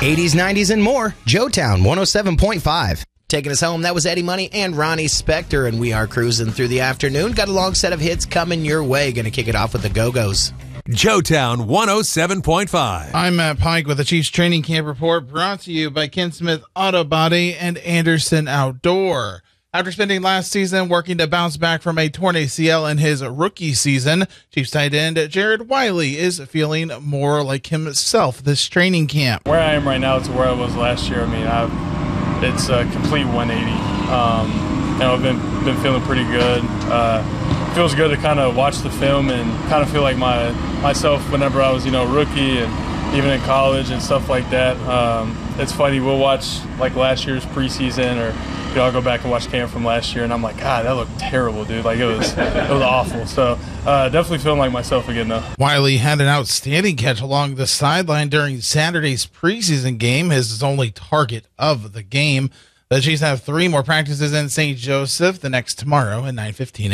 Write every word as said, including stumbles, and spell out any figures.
eighties, nineties, and more. Joetown one oh seven point five. Taking us home, that was Eddie Money and Ronnie Spector, and we are cruising through the afternoon. Got a long set of hits coming your way. Going to kick it off with the Go-Go's. Joetown one oh seven point five. I'm Matt Pike with the Chiefs Training Camp Report, brought to you by Ken Smith Auto Body and Anderson Outdoor. After spending last season working to bounce back from a torn A C L in his rookie season, Chiefs tight end Jared Wiley is feeling more like himself this training camp. Where I am right now to where I was last year, I mean, I've, it's a complete one eighty. Um, you know, I've been been feeling pretty good. Uh, feels good to kind of watch the film and kind of feel like my myself whenever I was, you know, rookie and even in college and stuff like that. Um, it's funny, we'll watch like last year's preseason, or you know, I'll go back and watch camp from last year, and I'm like, God, that looked terrible, dude. Like, it was it was awful. So uh, definitely feeling like myself again now. Wiley had an outstanding catch along the sideline during Saturday's preseason game, his only target of the game. The Chiefs have three more practices in Saint Joseph, the next tomorrow at nine fifteen.